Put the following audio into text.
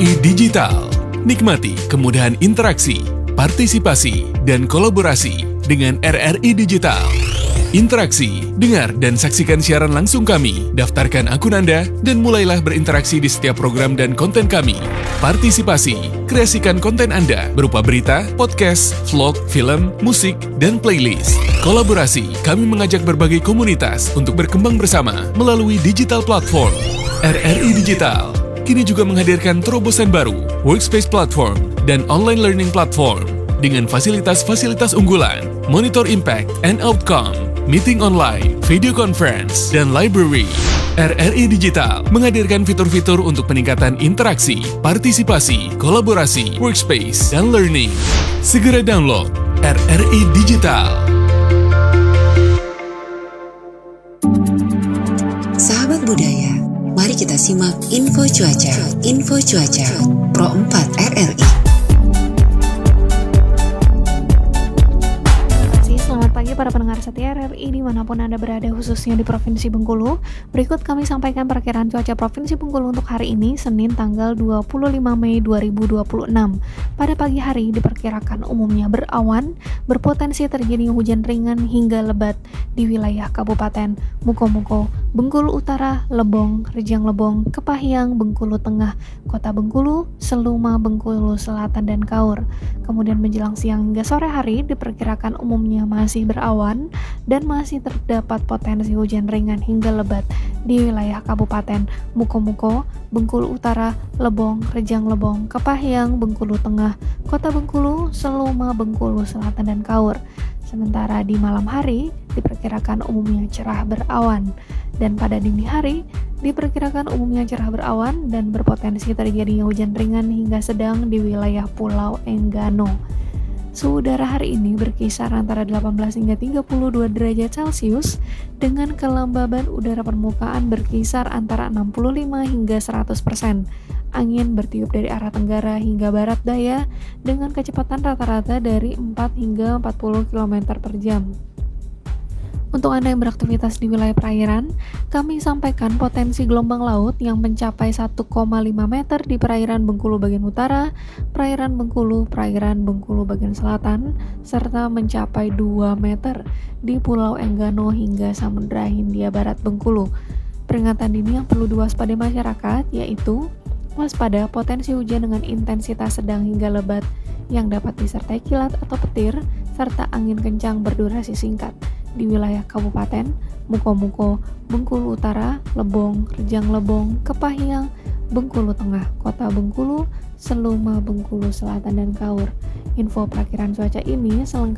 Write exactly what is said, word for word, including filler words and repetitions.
I Digital. Nikmati kemudahan interaksi, partisipasi, dan kolaborasi dengan R R I Digital. Interaksi, dengar dan saksikan siaran langsung kami, daftarkan akun Anda, dan mulailah berinteraksi di setiap program dan konten kami. Partisipasi, kreasikan konten Anda berupa berita, podcast, vlog, film, musik, dan playlist. Kolaborasi, kami mengajak berbagai komunitas untuk berkembang bersama melalui digital platform. R R I Digital kini juga menghadirkan terobosan baru, workspace platform, dan online learning platform dengan fasilitas-fasilitas unggulan, monitor impact and outcome, meeting online, video conference, dan library. R R I Digital menghadirkan fitur-fitur untuk peningkatan interaksi, partisipasi, kolaborasi, workspace, dan learning. Segera download R R I Digital. Sahabat budaya, mari kita simak info cuaca. Info cuaca Pro empat R R I. Selamat pagi para pendengar setia R R I dimanapun Anda berada, khususnya di Provinsi Bengkulu. Berikut kami sampaikan perkiraan cuaca Provinsi Bengkulu untuk hari ini, Senin tanggal dua puluh lima Mei dua ribu dua puluh enam. Pada pagi hari diperkirakan umumnya berawan, berpotensi terjadi hujan ringan hingga lebat di wilayah Kabupaten Mukomuko, Bengkulu Utara, Lebong, Rejang Lebong, Kepahyang, Bengkulu Tengah, Kota Bengkulu, Seluma, Bengkulu Selatan, dan Kaur. Kemudian menjelang siang hingga sore hari diperkirakan umumnya masih berawan dan masih terdapat potensi hujan ringan hingga lebat di wilayah Kabupaten Mukomuko, Bengkulu Utara, Lebong, Rejang Lebong, Kepahyang, Bengkulu Tengah, Kota Bengkulu, Seluma, Bengkulu Selatan, dan Kaur. Sementara di malam hari diperkirakan umumnya cerah berawan, dan pada dini hari diperkirakan umumnya cerah berawan dan berpotensi terjadinya hujan ringan hingga sedang di wilayah Pulau Enggano. Suhu udara hari ini berkisar antara delapan belas hingga tiga puluh dua derajat Celcius dengan kelembaban udara permukaan berkisar antara enam puluh lima hingga seratus persen. Angin bertiup dari arah tenggara hingga barat daya dengan kecepatan rata-rata dari empat hingga empat puluh kilometer per jam. Untuk Anda yang beraktivitas di wilayah perairan, kami sampaikan potensi gelombang laut yang mencapai satu koma lima meter di perairan Bengkulu bagian utara, perairan Bengkulu, perairan Bengkulu bagian selatan, serta mencapai dua meter di Pulau Enggano hingga Samudra Hindia Barat Bengkulu. Peringatan dini yang perlu diwaspadai masyarakat yaitu waspada potensi hujan dengan intensitas sedang hingga lebat yang dapat disertai kilat atau petir, serta angin kencang berdurasi singkat di wilayah Kabupaten Mukomuko, Bengkulu Utara, Lebong, Rejang Lebong, Kepahyang, Bengkulu Tengah, Kota Bengkulu, Seluma, Bengkulu Selatan, dan Kaur. Info perakiraan cuaca ini selengkapnya